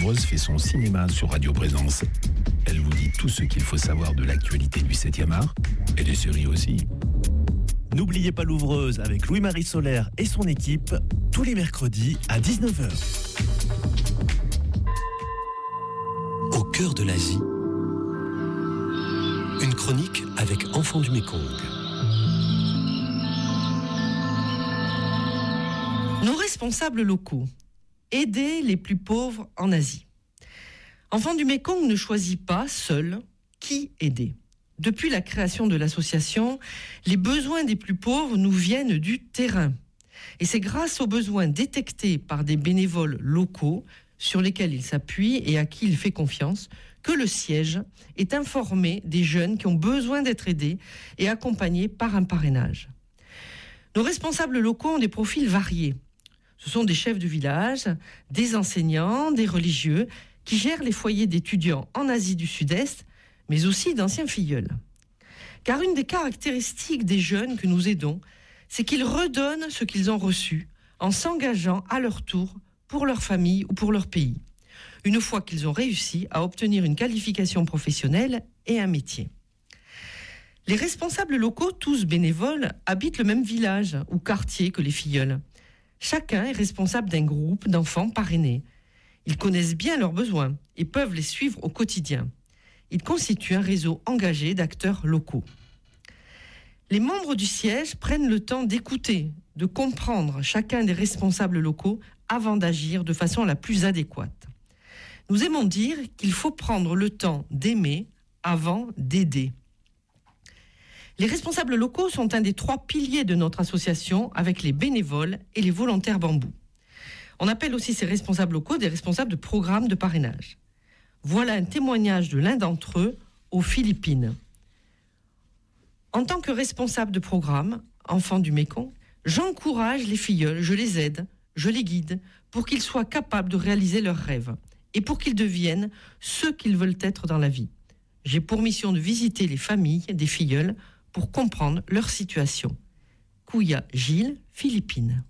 Rose fait son cinéma sur Radio Présence. Elle vous dit tout ce qu'il faut savoir de l'actualité du 7e art et des séries aussi. N'oubliez pas l'ouvreuse avec Louis-Marie Solaire et son équipe, tous les mercredis à 19h. Au cœur de l'Asie, une chronique avec Enfants du Mékong. Nos responsables locaux, aider les plus pauvres en Asie. Enfants du Mékong ne choisit pas seul qui aider. Depuis la création de l'association, les besoins des plus pauvres nous viennent du terrain. Et c'est grâce aux besoins détectés par des bénévoles locaux sur lesquels il s'appuie et à qui il fait confiance que le siège est informé des jeunes qui ont besoin d'être aidés et accompagnés par un parrainage. Nos responsables locaux ont des profils variés. Ce sont des chefs de village, des enseignants, des religieux qui gèrent les foyers d'étudiants en Asie du Sud-Est, mais aussi d'anciens filleuls. Car une des caractéristiques des jeunes que nous aidons, c'est qu'ils redonnent ce qu'ils ont reçu en s'engageant à leur tour pour leur famille ou pour leur pays, une fois qu'ils ont réussi à obtenir une qualification professionnelle et un métier. Les responsables locaux, tous bénévoles, habitent le même village ou quartier que les filleuls. Chacun est responsable d'un groupe d'enfants parrainés. Ils connaissent bien leurs besoins et peuvent les suivre au quotidien. Ils constituent un réseau engagé d'acteurs locaux. Les membres du siège prennent le temps d'écouter, de comprendre chacun des responsables locaux avant d'agir de façon la plus adéquate. Nous aimons dire qu'il faut prendre le temps d'aimer avant d'aider. Les responsables locaux sont un des 3 piliers de notre association avec les bénévoles et les volontaires bambou. On appelle aussi ces responsables locaux des responsables de programmes de parrainage. Voilà un témoignage de l'un d'entre eux aux Philippines. En tant que responsable de programme, enfants du Mékong, j'encourage les filleuls, je les aide, je les guide pour qu'ils soient capables de réaliser leurs rêves et pour qu'ils deviennent ceux qu'ils veulent être dans la vie. J'ai pour mission de visiter les familles des filleuls pour comprendre leur situation. Kouya Gilles, Philippines.